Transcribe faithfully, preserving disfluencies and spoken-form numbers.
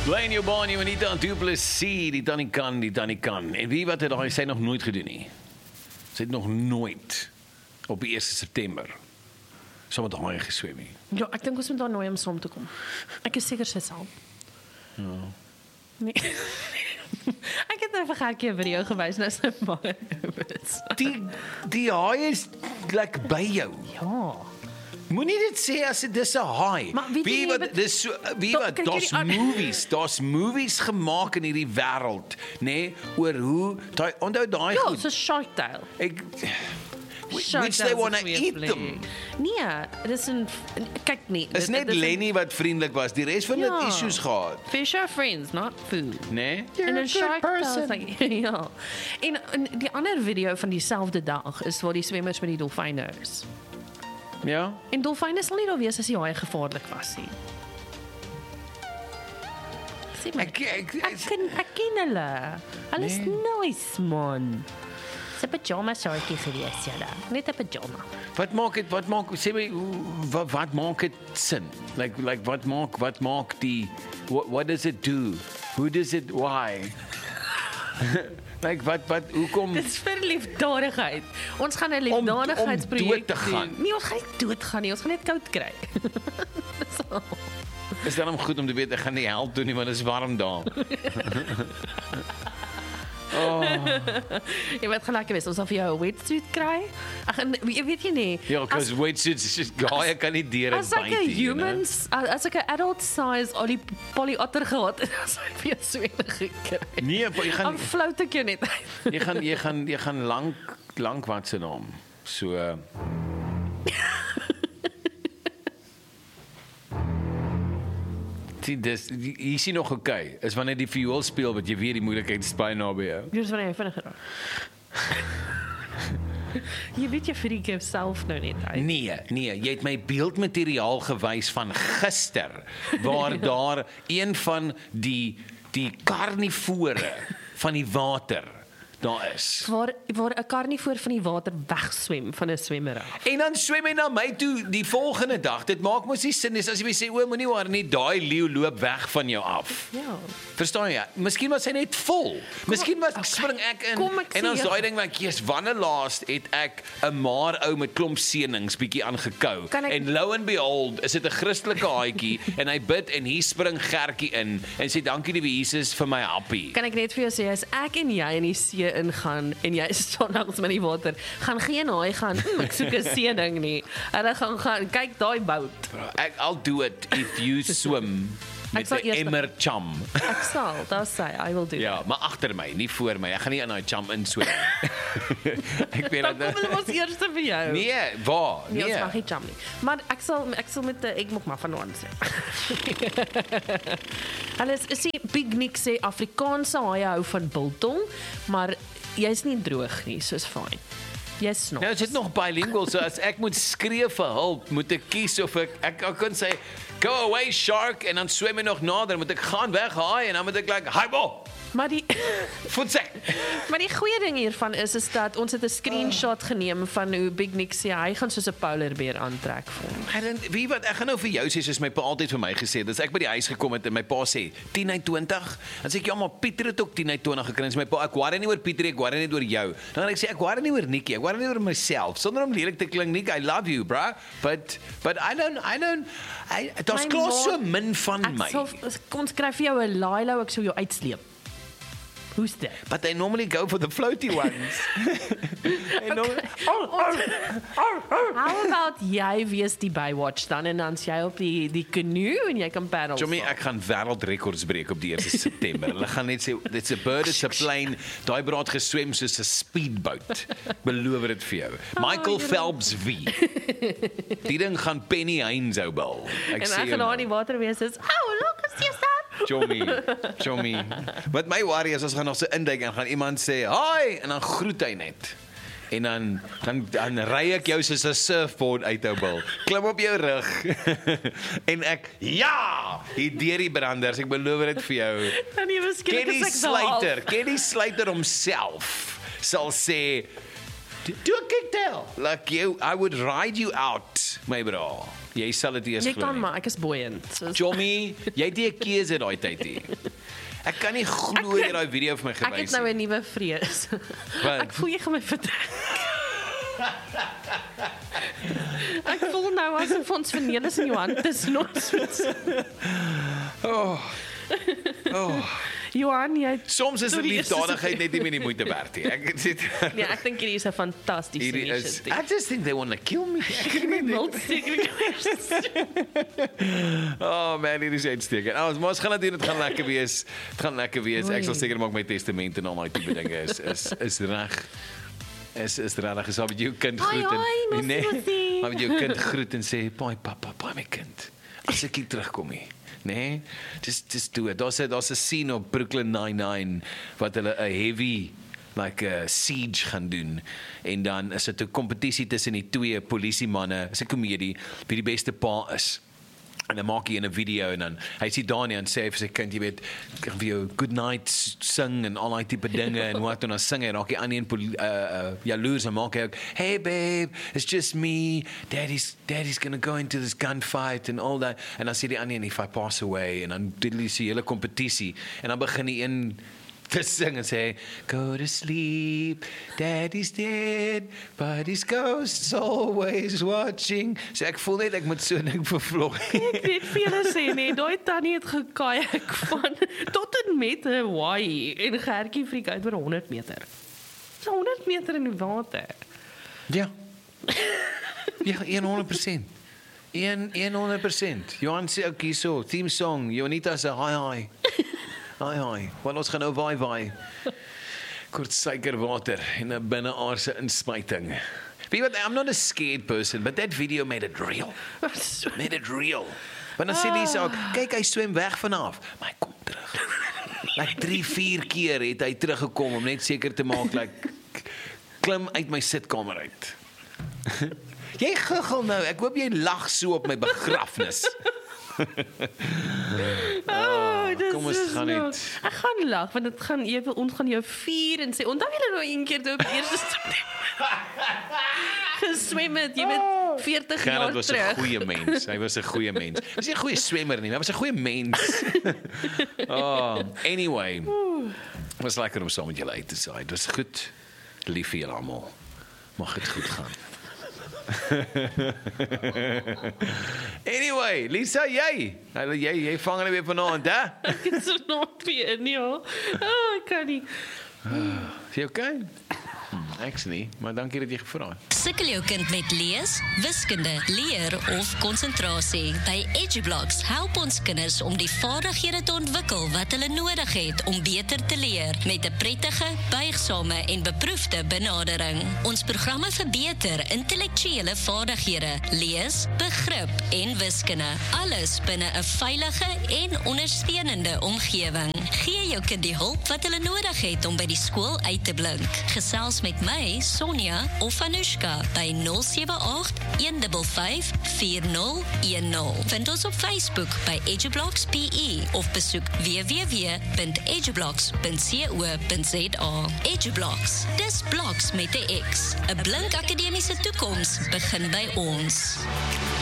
Bly in jou baan, jy Anita en Du Plessis, die tannie kan, die tannie kan. En wie wat het daai sy nog nooit gedoen nie? Sy het nog nooit op die eerste September saam met haai geswem nie. Ja, ek dink ons moet daar nooi om saam te kom. Ek is seker sy sal. Ja. Nee. Ek het nou vir Gertjie 'n video gewys, nou is hy baie nervous. Die die haai is like by jou. Ja. Moenie dit sê as dit dis 'n haai. Maar weet jy Wie nie, wat bet- dis so wie Da- wat kyk jy daar's die an- movies, daar's movies gemaak in hierdie wêreld, nê, nee, oor hoe daai onthou daai Ja, goed. so Shark Tale. Ek which Shark they Tale's wanna a goeie eat fliek. them. Nee, dis 'n kyk nie. Is dit- net dit is 'n- Lenny wat vriendelik was. Die res van dit Ja. issues gehad, Fish are friends, not food. nê? Nee? En 'n Shark Tale is like, ja. En, en die ander video van dieselfde dag is waar die swemmers met die dolfyne is. Ja. En dolfyne sal nie daar wees as die haai gevaarlik was nie. Sê maar. Ek ek, Ek ken, ek ken hulle. Hulle is Nee. nice, man. Dis 'n pyjama shortjie gewees, julle. Net 'n pyjama. wat maak dit wat maak sê my hoe- wat, wat maak dit sin? Like like wat maak wat maak die what, what does it do? Who does it why? like wat wat hoekom Dis vir liefdadigheid. Ons gaan 'n Om- om liefdadigheidsprojek dood te gaan. doen. Nee, ons gaan nie dood gaan nie. Ons gaan net koud kry. Dis al. is dan om goed om te weet ek gaan nie help doen nie want dit is warm daar. Jy weet gelyk wees, ons sal vir jou 'n wetsuit kry. Ag, en jy weet jy nie. Ja, because wetsuits is just guy kan nie deur As ek 'n human, as ek 'n adult size al die polyotter gehad het, dan sou ek vir jou swenne gekry. Nee, maar jy gaan Dan flout ek jou net uit. jy gaan jy gaan jy gaan lank lank wat se naam. So Sien dis hier sien nog okay. Is wanneer die viool speel wat jy weet die moeilikheid is baie naby jou. Dis wanneer jy vinnig geraak. Jy weet jy freak jouself nou net uit. Nee, nee, jy het my beeldmateriaal gewys van gister waar daar een van die die karnivore van die water daar is. Waar waar 'n karnivoor van die water wegswem van 'n swemmer af. En dan swem hy na my toe die volgende dag. Dit maak mos nie sin nie as jy sê o, moenie waar nie, daai leeu loop weg van jou af. Ja. Verstaan jy? Miskien was hy net vol. Miskien was okay. spring ek in Kom ek en sê dan is jou- daai ding like, "Jesus, wanneer laas het ek 'n maar ou met klomp seënings bietjie aangekou." Kan ek- En lo and behold, is dit 'n Christelike haadjie en hy bid en hier spring Gertjie in en sê dankie liewe Jesus vir my happie. Kan ek net vir jou sê as ek en jy in die see ingaan en jy staan langs met die water, gaan geen haai gaan, hm, ek soek 'n seëning nie. Hulle gaan gaan kyk daai bout. Ek I'll do it if you swim met sal 'n eers- emmer chum. Ek sal, daar sê I will do. Ja, maar agter my, nie voor my. Ek gaan nie in daai chum inswem. Ek weet Dan dat kom hulle mos eers vir jou. Nee, waar? Nee, ons Nee. mag nie jam nie. Maar ek sal ek sal met 'n ek moet maar vanaand sê. Hulle is, is die Big Nick sê Afrikaanse haie hou van biltong, maar jy's nie droog nie, so's fyn. Jy's snaaks. Nou is dit nog bilingual, so as ek moet skree vir hulp, moet ek kies of ek ek, ek kan sê go away shark en dan swem ek nog nader, moet ek gaan weg haai en dan moet ek like hi bo. Maar die Voetsek. maar die goeie ding hiervan is is dat ons het 'n screenshot geneem van hoe Big Nick sê hy gaan soos 'n polar bear aantrek vir hom. En dan wie wat ek gaan nou vir jou sê soos my pa altyd vir my gesê het. Dis ek by die huis gekom het en my pa sê tien uit twintig. Dan sê ek ja, maar Pieter het ook tien uit twintig gekry. Dis my pa, ek worry nie oor Pieter, ek worry net oor jou. Dan gaan ek sê ek worry nie oor Nikki, ek worry nie oor myself. Sonder om lelik te klink, Nick, I love you, bro. But but I don't I don't I daar's My klaar ma- so min van Ek my. sal kom ons skryf vir jou 'n Lilo, ek sou jou uitsleep. Hoe's dit? But they normally go for the floaty ones. They normally, How about jy wees die Baywatch dan en dan jy op die die canoe en jy kan paddle. Jommy, ek gaan wêreldrekords breek op die eerste September. Hulle gaan net sê it's a bird, it's a plane. Daai braad geswem soos 'n speedboat. Beloof dit vir jou. Michael Here. Phelps wie. Die ding gaan Penny Hines ou bal. Ek En sê ek jou gaan daar in nou. die water wees is, "Oh, look, is jy staan?" Jommy, Jommy. Wat my worry is as ons gaan nog so induik en gaan iemand sê, "Hi," en dan groet hy net. En dan dan dan ry ek jou soos 'n surfboard uit ou bil. Klim op jou rug. En ek ja, hier deur die branders, ek beloof dit vir jou. Dan jy beskik Kenny as ek Slater, Kenny Slater homself sal sê Do a kicktail. Like you, I would ride you out, my bro. Jy sal dit eers Jy glo kan nie. maar, ek is boeiend. So, Jommy, jy het nie 'n keuse daai tyd nie. Ek kan nie glo jy daai video vir my ek het gewys nou nie. 'n nuwe vrees. Wat? Ek voel jy gaan my vertrek. Ek voel nou asof ons Vernelis en Johan tussen ons Oh. Oh. Johan, jy het Soms is 'n Sorry, is dit liefdadigheid okay? net nie meer die moeite werd nie. Ek sê Nee, ek dink hierdie is 'n fantastiese hierdie is initiatief. I just think they want to kill me. Ek kan nie Wild seker Oh man, dit is uitstekend. Nou, ons gaan natuurlik dit gaan lekker wees. Dit gaan lekker wees. Ek sal Oei. seker maak my testament en al daai tipe dinge is is is reg. Is is regtig is met jou kind Hoi, groet en hoi, mossie, mossie. maar met jou kind groet en sê, "Pai pappa, pai my kind. As ek hier terugkom nie." Nee, just just do it. Daar's 'n daar's 'n scene op Brooklyn Nine-Nine wat hulle 'n heavy like 'n siege gaan doen en dan is dit 'n kompetisie tussen die twee polisiemanne, is 'n komedie wie die beste pa is. En dan maak hy in 'n video en dan hy sê Dani en sê hy vir sy kind, jy weet, ek gaan vir jou good night sing en al daai tipe dinge en hoe dan sing hy raak hy aan een uh, uh, jaloers en maak hy ook, hey babe, it's just me, daddy's daddy's gonna go into this gunfight and all that en dan sê die ander if I pass away en dan doen hulle die hele kompetisie en dan begin die een te sing en sê, go to sleep, daddy's dead, but his ghost's always watching. So ek voel net ek moet so ding vervlog. Ek weet vir julle sê nee, daai tannie het gekayak van tot en met Hawaii en Gertjie friek uit oor honderd meter. So honderd meter in die water. Ja. Ja, honderd persent. honderd persent. Johan sê ook hierso, theme song, Jonita sê hi hi. Hi hi. Want ons gaan nou waai waai. Kort suikerwater en 'n binneaardse inspuiting. Weet jy wat, I'm not a scared person, but that video made it real. Made it real. Want dan sê Lisa ook, kyk hy swem weg vanaf, maar hy kom terug. Like drie, vier keer het hy teruggekom om net seker te maak like klim uit my sitkamer uit. Jy guggel nou. Ek hoop jy lag so op my begrafnis. Oh, dis kom ons is gaan nou- net. Ek gaan lag want dit gaan ewe ons gaan jou vier en sê onthou julle nou een keer toe op eerste September geswem het, jy weet veertig Gerard jaar was 'n terug. goeie mens. Hy was 'n goeie mens. Hy was nie 'n goeie swemmer nie, maar hy was 'n goeie mens. Oh, anyway. Was lekker om saam met julle uit te saai. Dit was goed. Lief vir julle almal. Mag dit goed gaan. Anyway, Lisa, jy. Hulle jy jy vang hulle weer vanaand, hè? Ek het so nooit weer nie. Oh, ek kan nie. Is jy okay? Hm, ek's nie, maar dankie dat jy gevra het. Sukkel jou kind met lees, wiskunde, leer of konsentrasie? By EduBlocks help ons kinders om die vaardighede te ontwikkel wat hulle nodig het om beter te leer met 'n prettige, buigsame en beproefde benadering. Ons programme verbeter intellektuele vaardighede, lees, begrip en wiskunde. Alles binne 'n veilige en ondersteunende omgewing. Gee jou kind die hulp wat hulle nodig het om by die skool uit te blink. Gesels met my, Sonja of Anushka by nul sewe agt, een vyf vyf, vier nul een nul. Vind ons op Facebook by EduBlocks P E of besoek w w w punt edublocks punt co punt za. EduBlocks, dis bloks met 'n X. 'n Blink akademiese toekoms begin by ons.